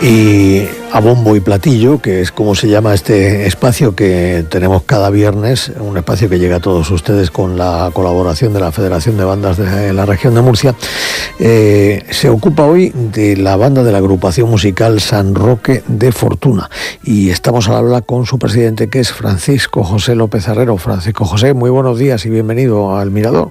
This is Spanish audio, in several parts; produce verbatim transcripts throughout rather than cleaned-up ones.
Y a bombo y platillo, que es como se llama este espacio que tenemos cada viernes, un espacio que llega a todos ustedes con la colaboración de la Federación de Bandas de la Región de Murcia, eh, se ocupa hoy de la banda de la agrupación musical San Roque de Fortuna. Y estamos al habla con su presidente, que es Francisco José López Herrero. Francisco José, muy buenos días y bienvenido al Mirador.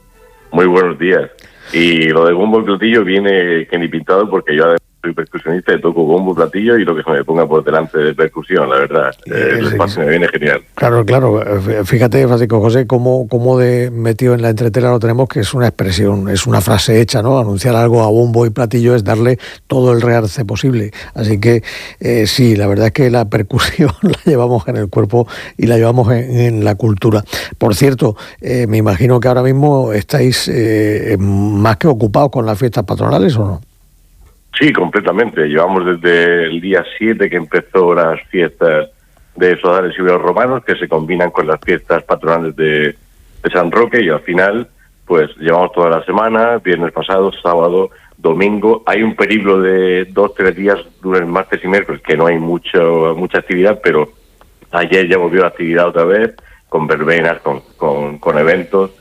Muy buenos días. Y lo de bombo y platillo viene que ni pintado, porque yo además soy percusionista y toco bombo, platillo y lo que se me ponga por delante de percusión, la verdad. Eh, el espacio me viene genial. Claro, claro. Fíjate, Francisco José, cómo, cómo de metido en la entretela lo tenemos, que es una expresión, es una frase hecha, ¿no? Anunciar algo a bombo y platillo es darle todo el realce posible. Así que eh, sí, la verdad es que la percusión la llevamos en el cuerpo y la llevamos en, en la cultura. Por cierto, eh, me imagino que ahora mismo estáis eh, más que ocupados con las fiestas patronales, ¿o no? Sí, completamente. Llevamos desde el día siete que empezó las fiestas de Sodales Ibero-Romanos, que se combinan con las fiestas patronales de, de San Roque, y al final, pues llevamos toda la semana, viernes pasado, sábado, domingo. Hay un periplo de dos, tres días, lunes, martes y miércoles, que no hay mucho mucha actividad, pero ayer ya volvió la actividad otra vez, con verbenas, con, con, con eventos.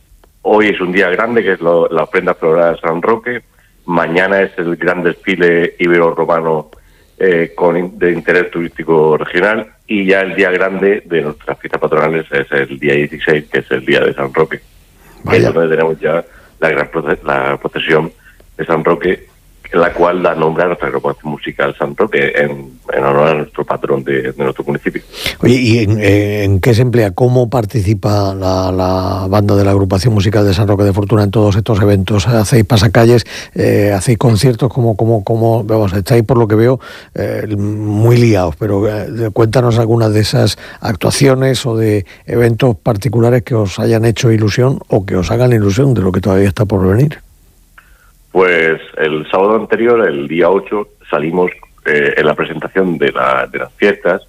Hoy es un día grande, que es lo, la ofrenda floral de San Roque. Mañana es el gran desfile ibero-romano eh, con de interés turístico regional, y ya el día grande de nuestras fiestas patronales es el día dieciséis, que es el día de San Roque. Es donde tenemos ya la gran proce- la procesión de San Roque, la cual da nombre a nuestra agrupación musical San Roque, en, en honor a nuestro patrón de, de nuestro municipio. Oye, ¿y en, en qué se emplea? ¿Cómo participa la, la banda de la agrupación musical de San Roque de Fortuna en todos estos eventos? ¿Hacéis pasacalles? Eh, ¿Hacéis conciertos? ¿Cómo, cómo, cómo, vamos, estáis, por lo que veo, eh, muy liados? Pero eh, cuéntanos algunas de esas actuaciones o de eventos particulares que os hayan hecho ilusión o que os hagan ilusión de lo que todavía está por venir. Pues el sábado anterior, el día ocho, salimos eh, en la presentación de, la, de las fiestas,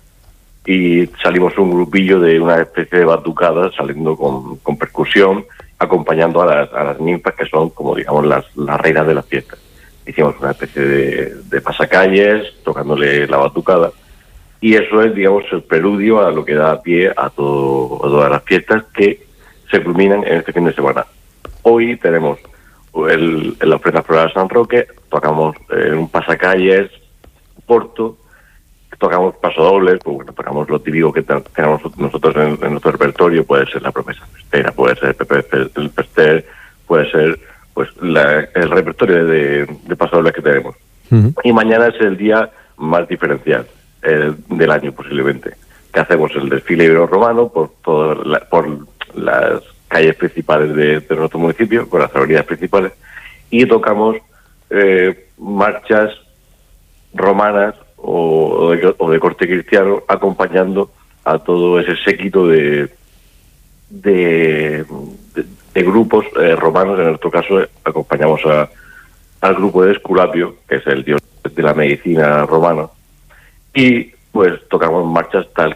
y salimos un grupillo de una especie de batucada, saliendo con, con percusión, acompañando a las, a las ninfas, que son, como digamos, las, las reinas de las fiestas. Hicimos una especie de, de pasacalles, tocándole la batucada, y eso es, digamos, el preludio a lo que da pie a, todo, a todas las fiestas que se culminan en este fin de semana. Hoy tenemos El, en la ofrenda floral de San Roque, tocamos eh, un pasacalles, Porto, tocamos pasodobles, pues bueno, tocamos lo típico que tenemos nosotros en, en nuestro repertorio. Puede ser la promesa festera, puede ser Pepe el Fester, puede ser pues la, el repertorio de, de pasodobles que tenemos. Uh-huh. Y mañana es el día más diferencial eh, del año, posiblemente, que hacemos el desfile ibero-romano por, todo la, por las calles principales de, de nuestro municipio, con las avenidas principales, y tocamos eh, marchas romanas o, o, de, o de corte cristiano, acompañando a todo ese séquito de de, de, de grupos eh, romanos. En nuestro caso acompañamos a, al grupo de Esculapio, que es el dios de la medicina romana, y pues tocamos marchas tal